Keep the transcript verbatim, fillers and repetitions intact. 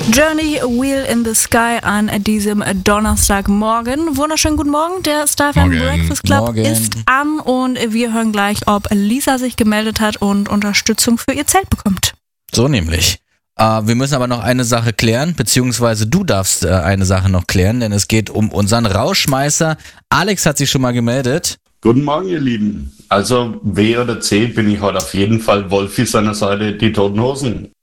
Journey Wheel in the Sky an diesem Donnerstagmorgen. Wunderschönen guten Morgen, der Star F M Breakfast Club Morgen. ist an und wir hören gleich, ob Lisa sich gemeldet hat und Unterstützung für ihr Zelt bekommt. So nämlich. Äh, wir müssen aber noch eine Sache klären, beziehungsweise du darfst äh, eine Sache noch klären, denn es geht um unseren Rauschmeißer. Alex hat sich schon mal gemeldet. Guten Morgen, ihr Lieben. Also W oder C bin ich heute auf jeden Fall Wolfi seiner Seite, die Toten Hosen.